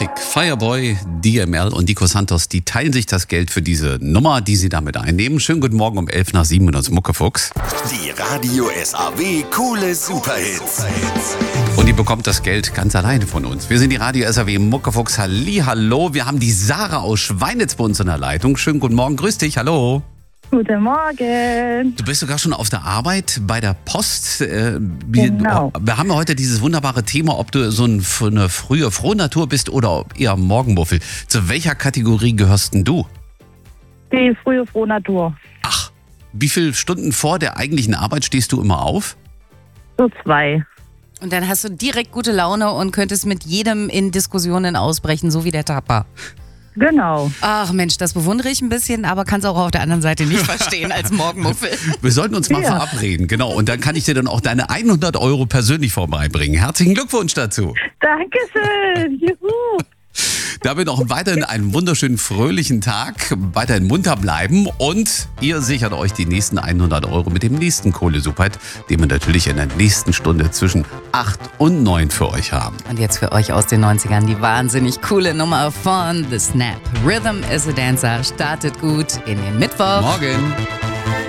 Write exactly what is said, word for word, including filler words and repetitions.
Epic, Fireboy, D M L und Nico Santos, die teilen sich das Geld für diese Nummer, die sie damit einnehmen. Schönen guten Morgen um elf nach sieben mit uns Muckefuchs. Die Radio S A W Coole Superhits. Und die bekommt das Geld ganz alleine von uns. Wir sind die Radio S A W Muckefuchs. Hallihallo. Wir haben die Sarah aus Schweinitz bei uns in der Leitung. Schönen guten Morgen. Grüß dich. Hallo. Guten Morgen. Du bist sogar schon auf der Arbeit bei der Post. Äh, wir, Genau. wir haben ja heute dieses wunderbare Thema, ob du so ein, eine frühe Frohnatur bist oder eher Morgenmuffel. Zu welcher Kategorie gehörst denn du? Die frühe Frohnatur. Ach, wie viele Stunden vor der eigentlichen Arbeit stehst du immer auf? So zwei. Und dann hast du direkt gute Laune und könntest mit jedem in Diskussionen ausbrechen, so wie der Tapper. Genau. Ach Mensch, das bewundere ich ein bisschen, aber kann es auch auf der anderen Seite nicht verstehen als Morgenmuffel. Wir sollten uns mal Ja. verabreden, genau. Und dann kann ich dir dann auch deine hundert Euro persönlich vorbeibringen. Herzlichen Glückwunsch dazu. Dankeschön. Juhu. Damit auch weiterhin einen wunderschönen, fröhlichen Tag. Weiterhin munter bleiben. Und ihr sichert euch die nächsten hundert Euro mit dem nächsten Kohle-Superhit, den wir natürlich in der nächsten Stunde zwischen acht und neun für euch haben. Und jetzt für euch aus den neunzigern die wahnsinnig coole Nummer von The Snap. Rhythm is a Dancer startet gut in den Mittwoch. Morgen.